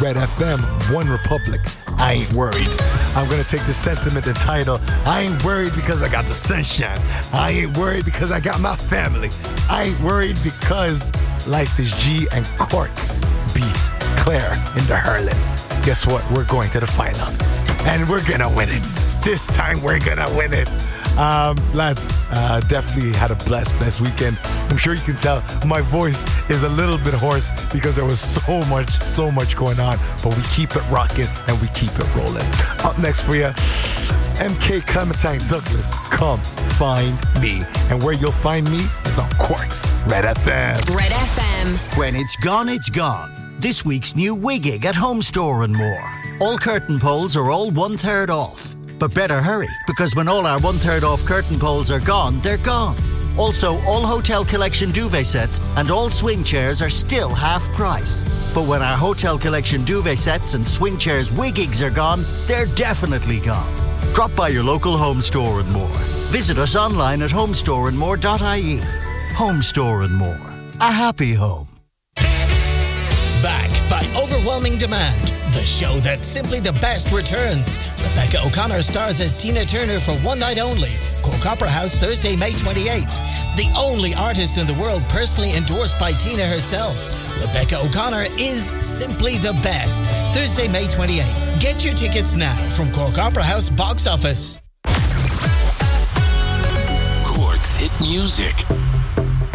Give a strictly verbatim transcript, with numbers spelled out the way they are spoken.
Red F M, One Republic. I ain't worried. I'm going to take the sentiment and title, I ain't worried because I got the sunshine. I ain't worried because I got my family. I ain't worried because life is G and Cork beat Clare in the hurling. Guess what? We're going to the final. And we're going to win it. This time we're going to win it. Um, lads, uh, definitely had a blessed, blessed weekend. I'm sure you can tell my voice is a little bit hoarse because there was so much, so much going on. But we keep it rocking and we keep it rolling. Up next for you, M K Clementine Douglas, Come Find Me. And where you'll find me is on Quartz Red F M. Red F M. When it's gone, it's gone. This week's new Wiggig at Home Store and More. All curtain poles are all one-third off. But better hurry, because when all our one-third off curtain poles are gone, they're gone. Also, all Hotel Collection duvet sets and all swing chairs are still half price. But when our Hotel Collection duvet sets and swing chairs Wiggigs are gone, they're definitely gone. Drop by your local Home Store and More. Visit us online at homestore and more dot I E. Home Store and More. A happy home. Back by overwhelming demand. The show that's simply the best returns. Rebecca O'Connor stars as Tina Turner for one night only. Cork Opera House, Thursday, May twenty-eighth. The only artist in the world personally endorsed by Tina herself. Rebecca O'Connor is simply the best. Thursday, May twenty-eighth. Get your tickets now from Cork Opera House box office. Cork's hit music.